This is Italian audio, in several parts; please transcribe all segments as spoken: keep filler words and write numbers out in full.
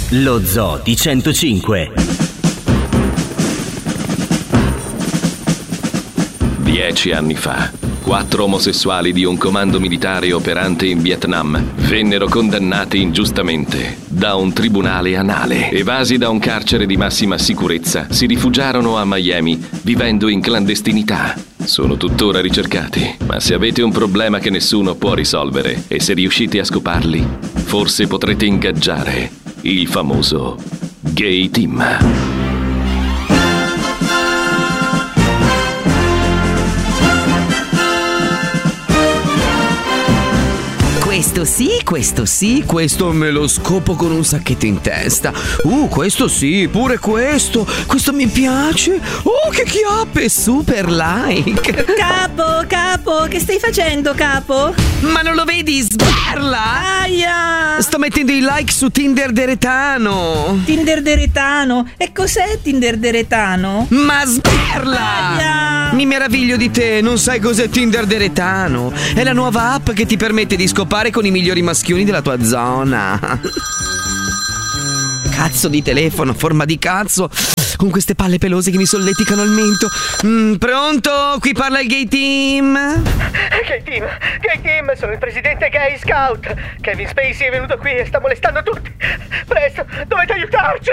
Lo Zoo di centocinque. Dieci anni fa, quattro omosessuali di un comando militare operante in Vietnam vennero condannati ingiustamente da un tribunale anale. Evasi da un carcere di massima sicurezza, si rifugiarono a Miami, vivendo in clandestinità. Sono tuttora ricercati, ma se avete un problema che nessuno può risolvere e se riuscite a scoparli, forse potrete ingaggiare il famoso Gay Team. Questo sì, questo sì, questo me lo scopo con un sacchetto in testa. Uh, questo sì, pure questo. Questo mi piace. Oh, che chiappe, super like. Capo, capo, che stai facendo, capo? Ma non lo vedi, sbarla? Aia! Sto mettendo i like su Tinder deretano. Tinder deretano? E cos'è Tinder deretano? Ma sbarla! Aia! Mi meraviglio di te, non sai cos'è Tinder deretano? È la nuova app che ti permette di scopare con i migliori maschioni della tua zona. Cazzo di telefono, forma di cazzo, con queste palle pelose che mi solleticano il mento. Mm, pronto? Qui parla il Gay Team. Gay Team, Gay Team, sono il presidente Gay Scout. Kevin Spacey è venuto qui e sta molestando tutti. Presto, dovete aiutarci.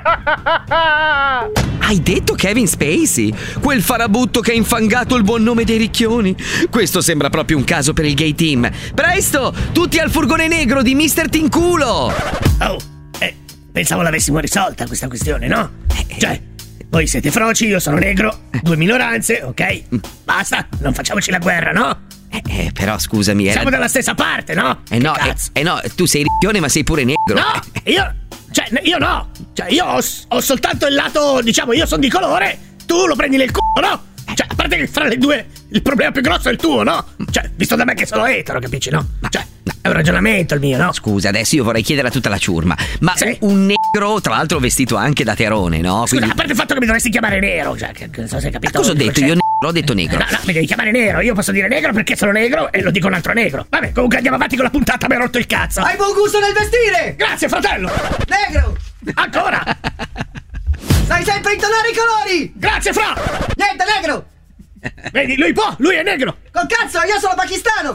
Hai detto Kevin Spacey? Quel farabutto che ha infangato il buon nome dei ricchioni. Questo sembra proprio un caso per il Gay Team. Presto, tutti al furgone negro di mister Tinculo. Oh, eh, pensavo l'avessimo risolta questa questione, no? Cioè, voi siete froci, io sono negro, due minoranze, ok? Basta, non facciamoci la guerra, no? Eh, eh però scusami, era... Siamo dalla stessa parte, no? Eh no, eh, eh no, tu sei ricchione ma sei pure negro. No, io... Cioè, io no! Cioè, io ho, ho soltanto il lato, diciamo, io sono di colore, tu lo prendi nel culo, no? Cioè, a parte che fra le due il problema più grosso è il tuo, no? Cioè, visto da me che sono etero, capisci, no? Cioè, è un ragionamento il mio, no? Scusa, adesso io vorrei chiedere a tutta la ciurma, ma sì. Un negro, tra l'altro vestito anche da terone, no? Scusa, Quindi... a parte il fatto che mi dovresti chiamare nero, cioè, che non so se hai capito. Ma cosa ho detto? Io negro, ho detto negro. No, no, mi devi chiamare nero, io posso dire negro perché sono negro e lo dico un altro negro. Vabbè, comunque andiamo avanti con la puntata, mi ha rotto il cazzo. Hai buon gusto nel vestire. Grazie, fratello. Negro. Ancora. Sai sempre intonare i colori. Grazie, fra. Niente, negro. Vedi, lui può, lui è negro. Col cazzo, io sono pakistano.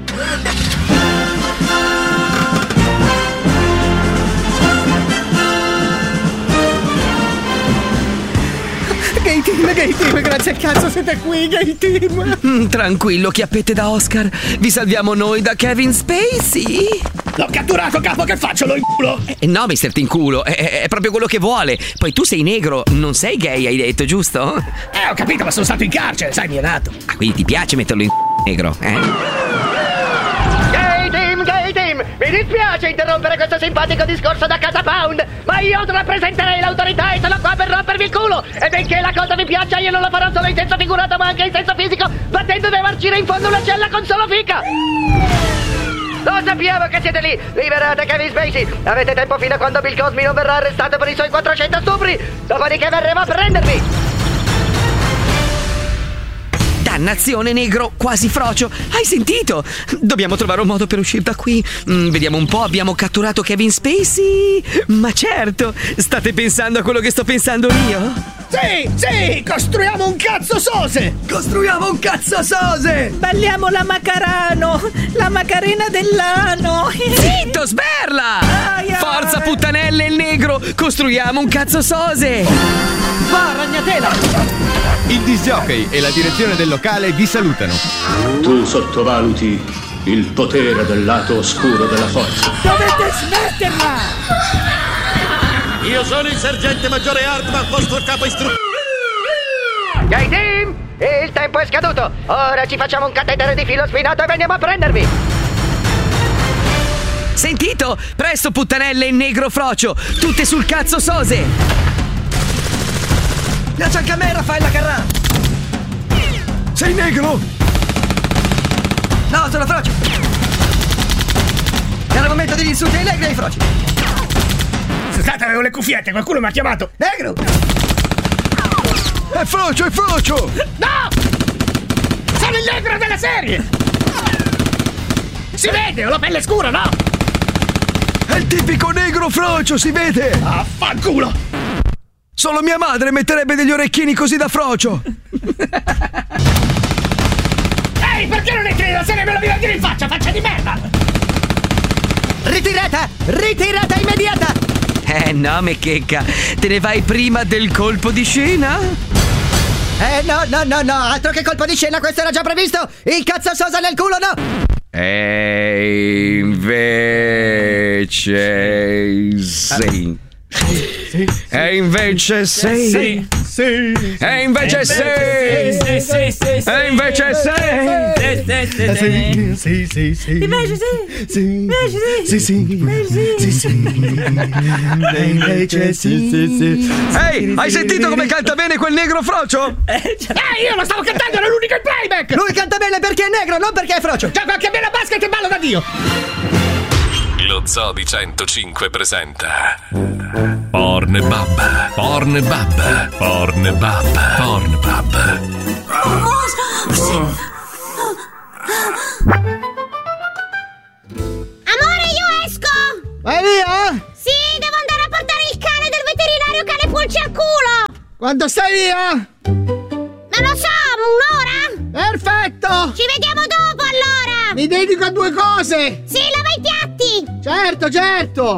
Gay Team, Gay Team, grazie al cazzo siete qui, Gay Team. Mm, tranquillo, chiappette da Oscar. Vi salviamo noi da Kevin Spacey. L'ho catturato, capo, che faccio? Lo inculo. Eh, no, mister Tinculo, è, è proprio quello che vuole. Poi tu sei negro, non sei gay, hai detto, giusto? Eh, ho capito, ma sono stato in carcere, sai, mi è dato. Ah, quindi ti piace metterlo in negro, eh? Gay Team, Gay Team, mi dispiace interrompere questo simpatico discorso da casa Pound, ma io rappresenterei l'autorità e sono qua per rompervi il culo. E benché la cosa vi piaccia, io non lo farò solo in senso figurato ma anche in senso fisico, battendovi a marcire in fondo una cella con solo fica. Lo sappiamo che siete lì! Liberate Kevin Spacey! Avete tempo fino a quando Bill Cosby non verrà arrestato per i suoi quattrocento stupri! Dopodiché verremo a prendervi! Dannazione, negro, quasi frocio. Hai sentito? Dobbiamo trovare un modo per uscire da qui. Mm, vediamo un po', abbiamo catturato Kevin Spacey. Ma certo, state pensando a quello che sto pensando io? Sì, sì, costruiamo un cazzo sose! Costruiamo un cazzo sose! Balliamo la Macarano, la Macarena dell'ano. Zitto, sberla! Aia. Forza puttanelle il negro, costruiamo un cazzo sose! Va, ragnatela! Il disc jockey e la direzione del locale vi salutano. Tu sottovaluti il potere del lato oscuro della forza. Dovete smetterla! Io sono il sergente maggiore Hartman, vostro capo istruttore. Gay Team, il tempo è scaduto. Ora ci facciamo un catetere di filo spinato e veniamo a prendervi. Sentito? Presto puttanelle il negro frocio, tutte sul cazzo sose! Piace anche a me, Raffaella Carrà. Sei negro? No, sono frocio. Era il momento degli insulti ai negri e ai froci. Scusate, avevo le cuffiette, qualcuno mi ha chiamato. Negro! È frocio, è frocio! No! Sono il negro della serie! Si vede, ho la pelle scura, no? È il Tipico negro frocio, si vede! Ah, fanculo! Solo mia madre metterebbe degli orecchini così da frocio! Ehi, perché non entri nella serie e me lo vieni a dire in faccia, faccia di merda! Ritirata! Ritirata immediata! Eh no, Mechecca, te ne vai prima del colpo di scena? Eh no, no, no, no, altro che colpo di scena, questo era già previsto! Il cazzo sosa nel culo, no! E invece sì. E invece sì. Sì, sì. E invece sì. Sì, sì, sì, sì. E invece sì. Sì, sì, sì. Invece sì. Sì. Invece Sì, sì. Sì, sì. E invece sì, sì, sì. Ehi, hai sentito come canta bene quel negro frocio? Eh, io lo stavo cantando, era l'unico in playback! Lui canta bene perché è negro, non perché è frocio! Gioco anche bene a basket e ballo da Dio! Lo Zoo di centocinque presenta Pornbub, Pornbub, Pornbub, Pornbub. Amore, io esco! Vai via! Sì, devo andare a portare il cane del veterinario cane pulci al culo! Quando stai via? Non lo so, un'ora? Perfetto! Ci vediamo dopo allora! Mi dedico a due cose! Sì, lava i piatti! Certo, certo!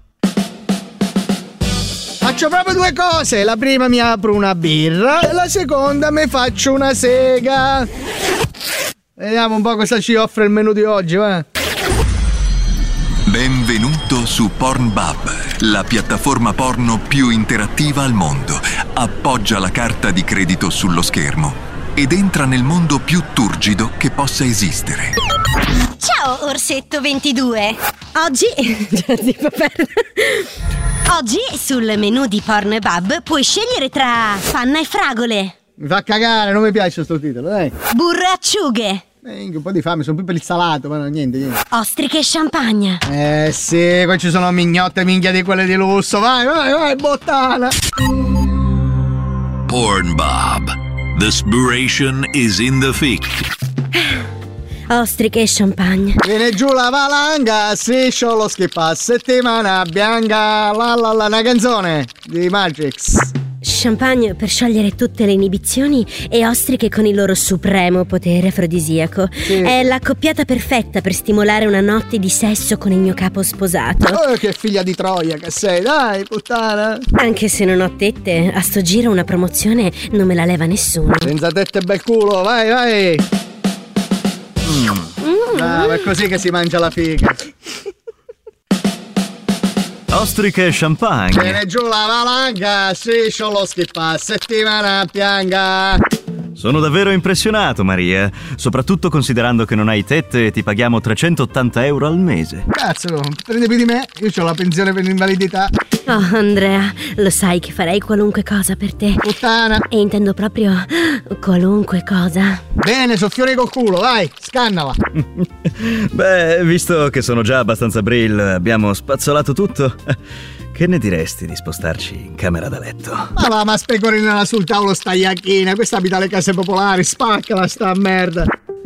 Faccio proprio due cose. La prima mi apro una birra e la seconda mi faccio una sega. Vediamo un po' cosa ci offre il menù di oggi, va? Benvenuto su Pornbub, la piattaforma porno più interattiva al mondo. Appoggia la carta di credito sullo schermo ed entra nel mondo più turgido che possa esistere. Ciao, Orsetto ventidue! Oggi... Oggi sul menù di Pornbub puoi scegliere tra panna e fragole, Mi fa cagare, non mi piace sto titolo, dai. burro e acciughe, Eh, un po' di fame, sono più per il salato, ma no, niente, niente. ostriche e champagne. Eh sì, qua ci sono mignotte minchia di quelle di lusso. Vai, vai, vai, bottana. Pornbub. The spiration is in the thick. Ostriche e champagne. Viene giù la valanga, striscio lo schippa, settimana bianca, la la la, una canzone di Matrix. Champagne per sciogliere tutte le inibizioni e ostriche con il loro supremo potere afrodisiaco. Sì. È l'accoppiata perfetta per stimolare una notte di sesso con il mio capo sposato. Oh, che figlia di Troia che sei, dai, puttana. Anche se non ho tette, a sto giro una promozione non me la leva nessuno. Senza tette e bel culo, vai, vai. Mm. Ah, è così che si mangia la figa. Ostriche e champagne. Viene giù la valanga, striscio lo schippa, settimana bianca. Sono davvero impressionato, Maria. Soprattutto considerando che non hai tette e ti paghiamo trecentottanta euro al mese. Cazzo, prende più di me, io ho la pensione per l'invalidità. Oh, Andrea, lo sai che farei qualunque cosa per te. Puttana. E intendo proprio qualunque cosa. Bene, soffiore col culo, vai, scannala. Beh, visto che sono già abbastanza brill, abbiamo spazzolato tutto. Che ne diresti di spostarci in camera da letto? Ma va, ma specorinala sul tavolo sta iacchina, questa abita alle case popolari, spaccala sta merda.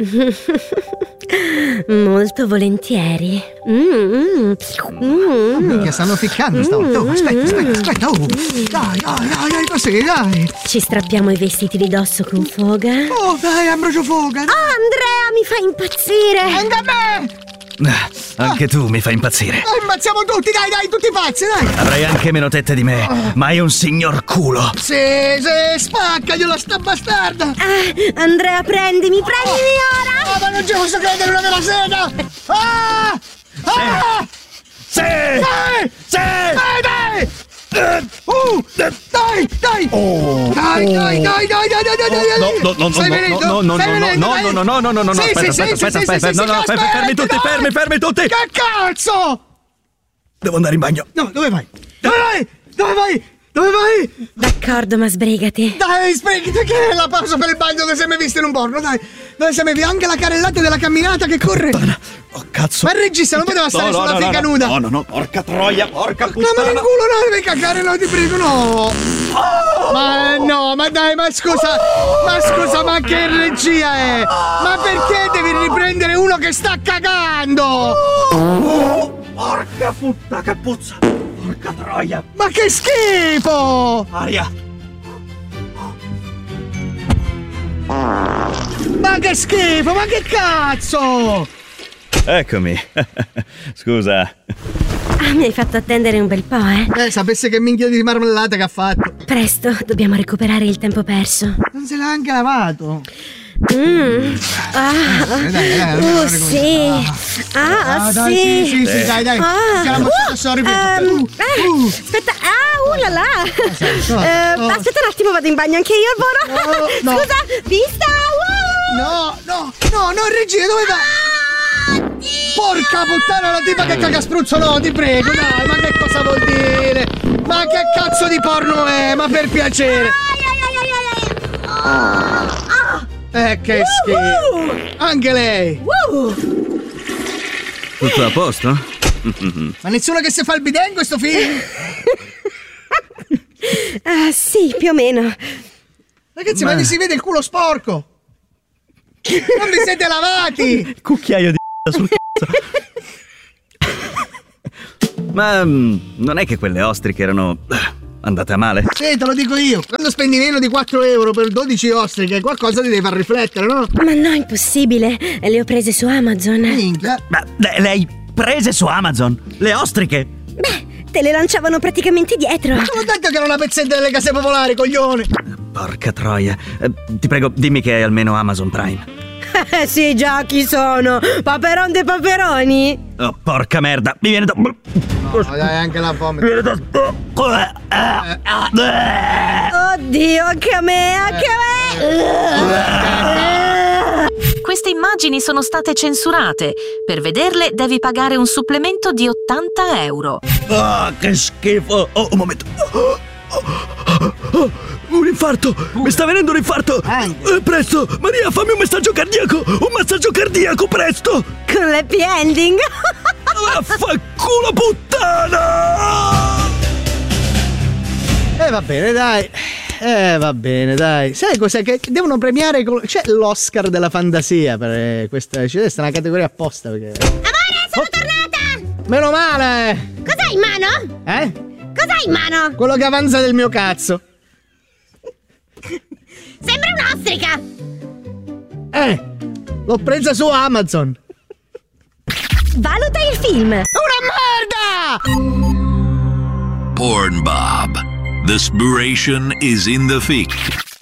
Molto volentieri. Mm, mm, mm. Che stanno ficcando stavolta. Oh, aspetta, aspetta, aspetta. Oh. Dai, dai, dai, dai, così, dai. Ci strappiamo i vestiti di dosso con foga. Oh, dai, Ambrogio Foga. Oh, Andrea, mi fa impazzire. Anche a me. Ah, anche tu mi fai impazzire. Oh, impazziamo tutti, dai, dai, tutti pazzi, dai. Avrai anche meno tette di me, ma hai un signor culo. Sì, sì, spaccagliela sta bastarda. Ah, Andrea, prendimi, prendimi ora. Oh, ma non ci posso credere, una vera sega. Ah! Ah! Sì! Dai! Sì! Dai, dai! Uh, dai, dai! Oh, dai, dai, dai, dai, dai, dai, dai, dai! No, no, no, Stai no, venendo? no, no, Stai no, venendo, no, dai? no, no, no, no, no, no, Sì, aspetta, sì, aspetta, sì, aspetta, sì, aspetta, sì, no, sì, no, sì, fermi, fermi tutti, aspetta, fermi, fermi tutti! Che cazzo? Devo andare in bagno. No, dove vai? Dove vai? Dove vai? Dove vai? D'accordo, ma sbrigati. Dai, sbrigati, che è la pausa per il bagno dove sei mai visto in un porno, dai. Dove sei mai visto anche la carrellata della camminata che corre. Oh, cazzo. Ma il regista non poteva stare no, sulla no, figa no, nuda. No, no, no, porca troia, porca puttana. No, ma in culo, no, devi cagare, no, ti prego, no. Oh! Ma no, ma dai, ma scusa, ma scusa, ma che regia è? Ma perché devi riprendere uno che sta cagando? Oh! Porca puttana che puzza! Porca troia! Ma che schifo! Aria! Ma che schifo, ma che cazzo! Eccomi. Scusa. Ah, mi hai fatto attendere un bel po', eh? Eh, sapesse che minchia di marmellata che ha fatto. Presto, dobbiamo recuperare il tempo perso. Non se l'ha anche lavato. Mm. Ah. Dai, dai, dai, uh, sì. Ah, ah, sì. dai, sì, sì, sì, dai, dai. Ah. Che la Uh, sorry, um, uh, uh. Aspetta, ah, uh là là. Cosa? Eh, Oh. Aspetta un attimo, vado in bagno anche io, Boro. No, no. Scusa, vista. Uh. No, no, no, no, regina, dove va? Porca puttana, la tipa che caga spruzzo, no, ti prego, dai, ma che cosa vuol dire? Ma che cazzo di porno è? Ma per piacere. Eh, che schifo. Anche lei. Tutto a posto? Ma nessuno che si fa il bidet in questo film? Ah, sì, più o meno. Ragazzi, ma, ma si vede il culo sporco. Non vi siete lavati. Cucchiaio di sul cazzo. Ma mm, non è che quelle ostriche erano andate a male? Sì, te lo dico io. Quando spendi meno di quattro euro per dodici ostriche, qualcosa ti deve far riflettere, no? Ma no, impossibile. Le ho prese su Amazon. Minchia. Ma le, le hai prese su Amazon? Le ostriche? Beh, te le lanciavano praticamente dietro. Ma te l'ho detto che era una pezzetta delle case popolari, coglione. Porca troia. Eh, ti prego, dimmi che hai almeno Amazon Prime. Eh sì, già, chi sono? Paperon de Paperoni? Oh, porca merda, mi viene da... No, dai, anche la fame. Mi viene da... Oddio, anche a me, anche a me! Queste immagini sono state censurate. Per vederle devi pagare un supplemento di ottanta euro. Ah, che schifo! Oh, un momento. Oh, oh, oh, un infarto! Mi sta venendo un infarto! Eh, presto! Maria, fammi un messaggio cardiaco! Un massaggio cardiaco, presto! Con l'happy ending! Vaffanculo puttana! Eh, va bene, dai. Eh, va bene, dai. Sai cos'è? Che devono premiare. Col... C'è l'Oscar della fantasia per questa. C'è una categoria apposta perché. Amore, sono oh. tornata! Meno male! Cos'hai in mano? Eh? Cos'hai in mano? Quello che avanza del mio cazzo. Sembra un'ostrica! Eh! L'ho presa su Amazon! Valuta il film! Una merda! Pornbob. The spiration is in the fic.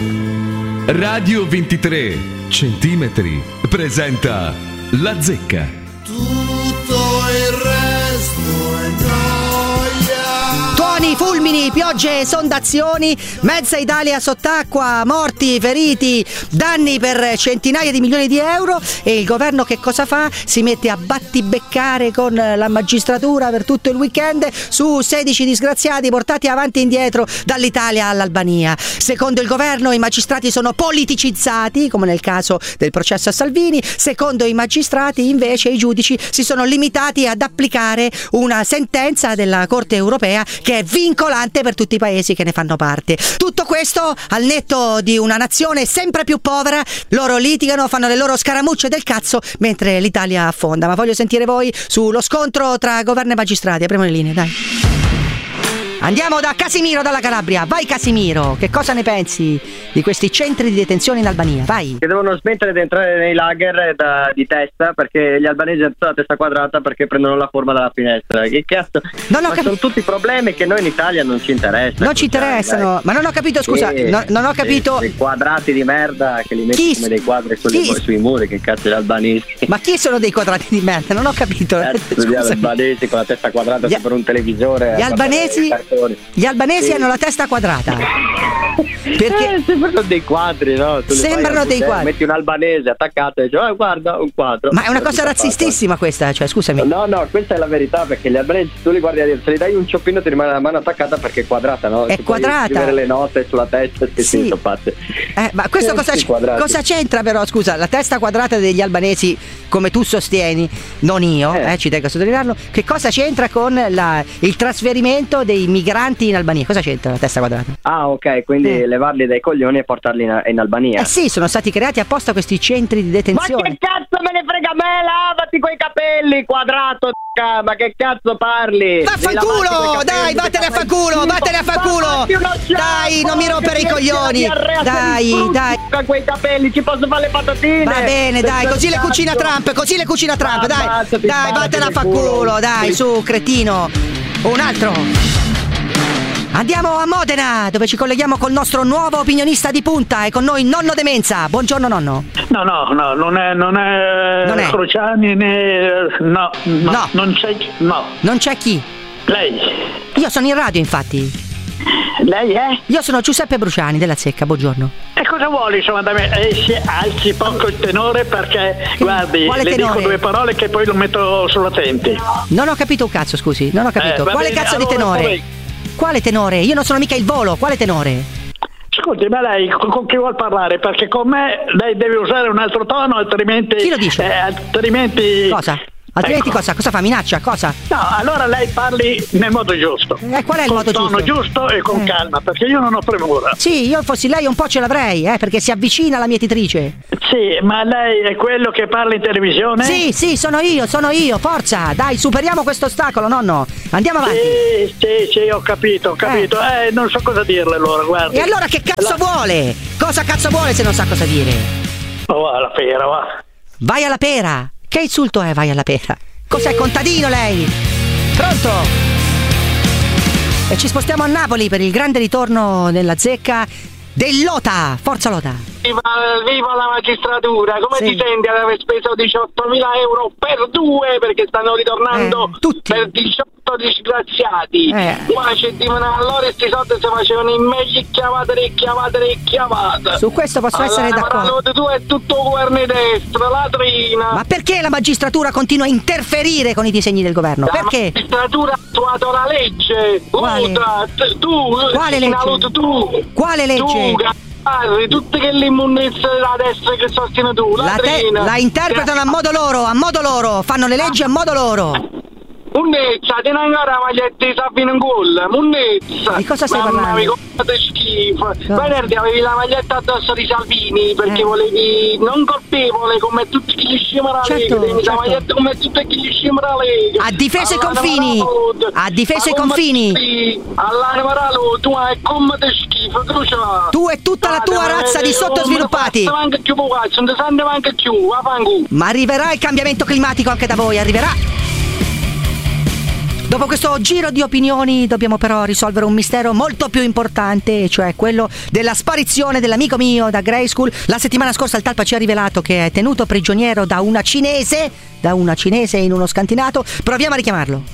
Radio ventitré centimetri presenta La Zecca. Tutto il resto è noia. Tuoni, fulmini, piogge, esondazioni, mezza Italia sott'acqua, morti, feriti, danni per centinaia di milioni di euro e il governo che cosa fa? Si mette a battibeccare con la magistratura per tutto il weekend su sedici disgraziati portati avanti e indietro dall'Italia all'Albania. Secondo il governo i magistrati sono politicizzati, come nel caso del processo a Salvini. Secondo i magistrati invece i giudici si sono limitati ad applicare una sentenza della Corte europea che è vincolante per tutti i paesi che ne fanno parte. Tutto questo al netto di una nazione sempre più povera. Loro litigano, fanno le loro scaramucce del cazzo mentre l'Italia affonda. Ma voglio sentire voi sullo scontro tra governo e magistrati. Apriamo le linee, dai. Andiamo da Casimiro dalla Calabria. Vai Casimiro, che cosa ne pensi di questi centri di detenzione in Albania? Vai. Che devono smettere di entrare nei lager da, di testa, perché gli albanesi hanno la testa quadrata perché prendono la forma della finestra. Che cazzo? Non ho ma capi- sono tutti problemi che noi in Italia non ci interessano. Non ci interessano, dai. Ma non ho capito, scusa, sì, no, non ho capito. Dei quadrati di merda che li metti Chi? come dei quadri sulle, Chi? sui muri, che cazzo gli albanesi. Ma chi sono dei quadrati di merda? Non ho capito. Cazzo, gli albanesi con la testa quadrata Gli- sopra un televisore. Gli albanesi? Gli albanesi Sì. hanno la testa quadrata. Perché eh, sembrano dei quadri, no? Tu sembrano dei quadri. Metti un albanese attaccato e dici, oh, guarda, un quadro. Ma è una cosa razzistissima questa, cioè scusami. No, no, questa è la verità, perché gli albanesi tu li guardi a dire, se gli dai un cioppino ti rimane la mano attaccata perché è quadrata, no? È tu quadrata. Puoi scrivere le note sulla testa e Sì. si pazze. Eh, ma questo Eh, cosa, sì, c- quadrati. cosa c'entra però, scusa, la testa quadrata degli albanesi, come tu sostieni, non io, eh, ci tengo a sottolinearlo, che cosa c'entra con la, il trasferimento dei migranti in Albania. Cosa c'entra la testa quadrata? Ah, ok, quindi Eh. levarli dai coglioni e portarli in, in Albania. Eh sì, sono stati creati apposta questi centri di Ma detenzione. che cazzo me ne frega a me? Lavati quei capelli, quadrato, c***a, ma che cazzo parli? Vaffanculo! Dai, vattene a fanculo, vattene a fanculo! Dai, non mi rompere i coglioni! Dai, dai! Con quei capelli ci posso fare le patatine! Va bene, dai, così le cucina Trump, così le cucina Trump, dai! Ammazzati, Dai, vattene a ammazzati, fanculo, culo. dai, su, cretino! Un altro! Andiamo a Modena, dove ci colleghiamo col nostro nuovo opinionista di punta e con noi Nonno Demenza. Buongiorno nonno. No, no, no, non è, non è, Non è. Cruciani né. No, no, No. non c'è. No. Non c'è chi? Lei. Io sono in radio, infatti. Lei è? Io sono Giuseppe Bruciani della Zecca, buongiorno. E cosa vuole insomma da me? Esce, alzi poco il tenore perché, guardi, Quale le tenore? dico due parole che poi lo metto sull'attenti. Non ho capito un cazzo, scusi, non ho capito. Eh, va Quale bene, cazzo di allora, tenore? poi- Quale tenore? Io non sono mica il volo, quale tenore? Scusi, ma lei con, con chi vuol parlare? Perché con me lei deve usare un altro tono, altrimenti. Chi lo dice? eh, altrimenti. Cosa? Altrimenti Ecco. cosa? Cosa fa? Minaccia? Cosa? No, allora lei parli nel modo giusto. Eh, qual è il Col modo tono giusto? giusto e con Eh. calma, perché io non ho premura. Sì, io fossi lei un po' ce l'avrei, eh, perché si avvicina alla mietitrice. Sì, ma lei è quello che parla in televisione? Sì, sì, sono io, sono io, forza! Dai, superiamo questo ostacolo, nonno! Andiamo avanti! Sì, sì, sì, ho capito, ho capito. Eh, non so cosa dirle allora, guardi. E allora che cazzo La- vuole? Cosa cazzo vuole se non sa cosa dire? Oh, va alla pera, va. Vai alla pera! Che insulto è vai alla pera? Cos'è, contadino lei? Pronto? E ci spostiamo a Napoli per il grande ritorno nella zecca dell'Ota! Forza Lota! Viva, viva la magistratura, come Sì. ti senti ad aver speso diciottomila euro per due perché stanno ritornando Eh, tutti. per diciotto disgraziati? Eh. Qua settimana allora sti soldi si facevano in meglio chiamate e chiamate e chiamate. Su questo posso essere d'accordo. Allora, tu è tutto governo di destra, latrina. Ma perché la magistratura continua a interferire con i disegni del governo? La Perché? magistratura ha attuato la legge. Quale? Luta, t- tu, Quale legge? Luta, tu. Quale legge? Tu, Parli, tutte che le immundizie da destra che sostieni tu, La, te- latrina. la interpretano a modo loro, a modo loro, fanno le leggi a modo loro. Munnezza, ti non ancora la maglietta di Sabino in gol, Munnezza. Di cosa stai Mamma parlando? mia, come schifo. Venerdì avevi la maglietta addosso di Salvini perché Eh. volevi non colpevole come tutti gli scimmer alla Certo, Lega, avevi la certo. maglietta come tutti gli scimmer alla Lega. Ha difeso i Allora, confini. Maralud, Ha difeso i ma come confini. ti- Allora Maralud, tu hai come te schifo, crucia. Tu e tutta la tua razza di sottosviluppati. Non ti più poco, non ti sente manco più, vaffanculo. Ma arriverà il cambiamento climatico anche da voi, arriverà. Dopo questo giro di opinioni dobbiamo però risolvere un mistero molto più importante, cioè quello della sparizione dell'amico mio da Grey School. La settimana scorsa il Talpa ci ha rivelato che è tenuto prigioniero da una cinese, da una cinese in uno scantinato. Proviamo a richiamarlo.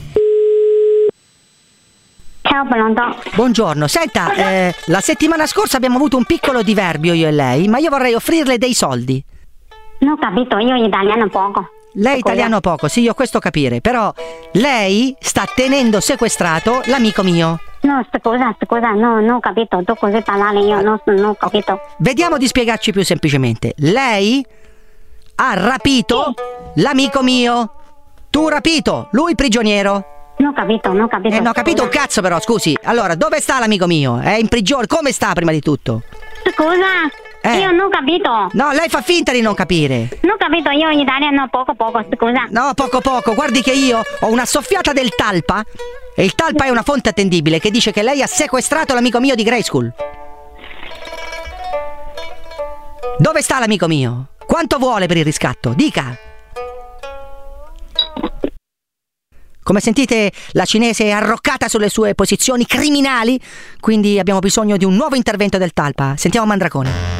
Ciao, pronto? Buongiorno, senta, eh, la settimana scorsa abbiamo avuto un piccolo diverbio io e lei, ma io vorrei offrirle dei soldi. Non ho capito, io italiano poco. Lei italiano poco, sì, io questo capire, però lei sta tenendo sequestrato l'amico mio. No, scusa, scusa, no, non ho capito, tu così parlare io non, non ho capito. Vediamo di spiegarci più semplicemente. Lei ha rapito l'amico mio. Tu rapito, lui prigioniero. Non ho capito, non ho capito. Eh, non ho capito un cazzo però, scusi. Allora, dove sta l'amico mio? È in prigione, come sta prima di tutto? Scusa, Eh. io non ho capito. No, lei fa finta di non capire. Non ho capito, io in italiano poco poco, scusa. No, poco poco, guardi che io ho una soffiata del Talpa. E il Talpa è una fonte attendibile che dice che lei ha sequestrato l'amico mio di Grey School. Dove sta l'amico mio? Quanto vuole per il riscatto? Dica. Come sentite, la cinese è arroccata sulle sue posizioni criminali, quindi abbiamo bisogno di un nuovo intervento del Talpa. Sentiamo Mandracone.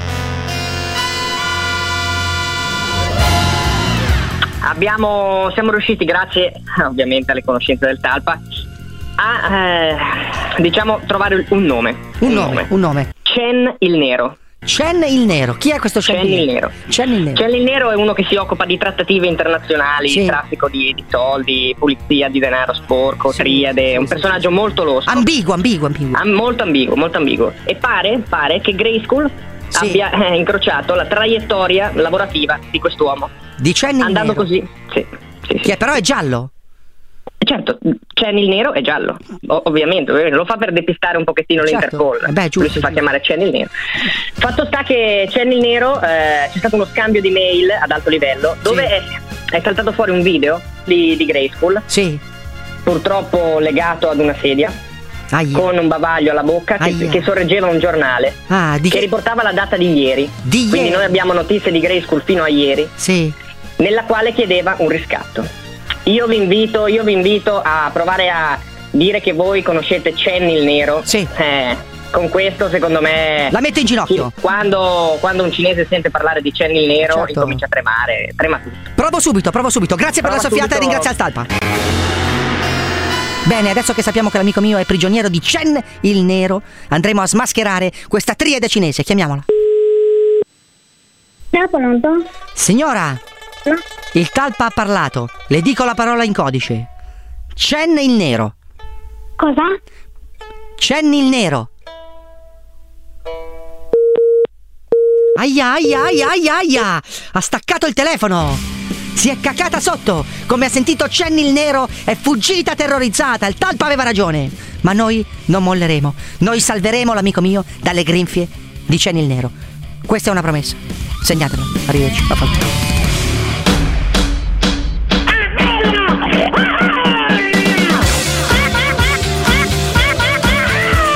Abbiamo, siamo riusciti, grazie ovviamente alle conoscenze del Talpa, a eh, diciamo trovare un nome. Un nome, un nome. Chen il Nero. Chen il Nero. Chi è questo Chen, Chen il Nero? Chen il Nero. Chen il Nero è uno che si occupa di trattative internazionali, Sì. traffico di, di soldi, pulizia di denaro sporco, triade, è un personaggio molto losco. Ambiguo, ambiguo, ambiguo. Ah, molto ambiguo, molto ambiguo. E pare, pare che Grey School Sì. abbia eh, incrociato la traiettoria lavorativa di quest'uomo. Di Chen il Andando Nero. così, sì. sì, sì. Che però è giallo. certo, Chen il nero è giallo, o- ovviamente, lo fa per depistare un pochettino Certo. l'Interpol. Eh beh, giusto, Lui si fa chiamare Chen il nero. Fatto sta che Chen il nero, eh, c'è stato uno scambio di mail ad alto livello dove è, è saltato fuori un video di, di Grayskull. Sì. Purtroppo legato ad una sedia. Aia. Con un bavaglio alla bocca che, che sorreggeva un giornale ah, di che riportava la data di ieri. Di Quindi ieri. noi abbiamo notizie di Grayskull fino a ieri, sì. nella quale chiedeva un riscatto. Io vi invito, io vi invito a provare a dire che voi conoscete Chen il nero. Sì. Eh, con questo secondo me la mette in ginocchio. Sì, quando, quando un cinese sente parlare di Chen il nero, certo, incomincia a tremare, trema tutto. Provo subito, provo subito. Grazie Prova per la soffiata subito. e ringrazia il Talpa. Bene, adesso che sappiamo che l'amico mio è prigioniero di Chen il nero, andremo a smascherare questa triade cinese. Chiamiamola. Signora, il Talpa ha parlato. Le dico la parola in codice. Chen il nero. Cosa? Chen il nero. Aia, aia, aia, aia, aia. Ha staccato il telefono. Si è cacata sotto. Come ha sentito Chen il nero è fuggita terrorizzata. Il Talpa aveva ragione. Ma noi non molleremo. Noi salveremo l'amico mio dalle grinfie di Chen il nero. Questa è una promessa. Segnatela. Arrivederci. Vaffanculo.